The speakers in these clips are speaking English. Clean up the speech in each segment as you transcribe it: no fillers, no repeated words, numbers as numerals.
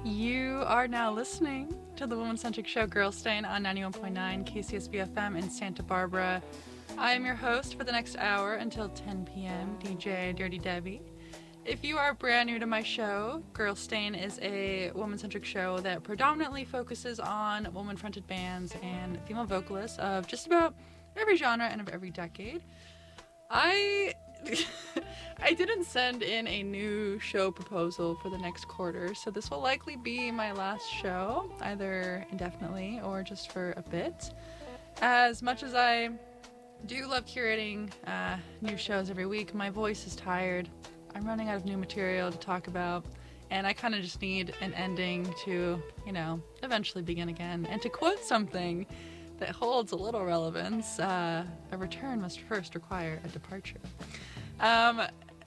You are now listening to the woman-centric show Girl Stain on 91.9 KCSB FM in Santa Barbara. I am your host for the next hour until 10 p.m., DJ Dirty Debbie. If you are brand new to my show, Girl Stain is a woman-centric show that predominantly focuses on woman-fronted bands and female vocalists of just about every genre and of every decade. I didn't send in a new show proposal for the next quarter, so this will likely be my last show, either indefinitely or just for a bit. As much as I do love curating new shows every week, my voice is tired. I'm running out of new material to talk about, and I kind of just need an ending to, eventually begin again. And to quote something that holds a little relevance, a return must first require a departure. And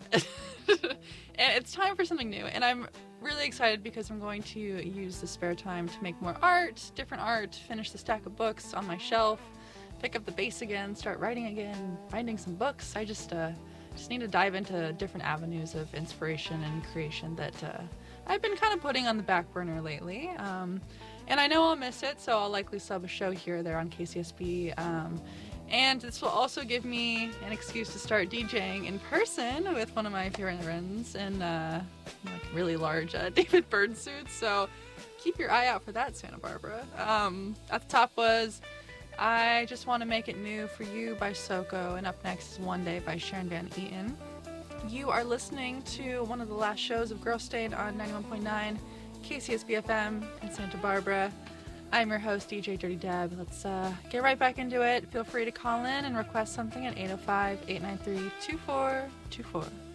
it's time for something new, and I'm really excited because I'm going to use the spare time to make more art, different art, finish the stack of books on my shelf, pick up the bass again, start writing again, finding some books. I just need to dive into different avenues of inspiration and creation that I've been kind of putting on the back burner lately. And I know I'll miss it, so I'll likely sub a show here or there on KCSB. And this will also give me an excuse to start DJing in person with one of my favorite friends in really large David Byrne suits. So keep your eye out for that, Santa Barbara. At the top was I Just Want to Make It New for You by Soko, and up next is One Day by Sharon Van Eaton. You are listening to one of the last shows of Girl Stain on 91.9 KCSB FM in Santa Barbara. I'm your host, DJ Dirty Deb. Let's get right back into it. Feel free to call in and request something at 805-893-2424.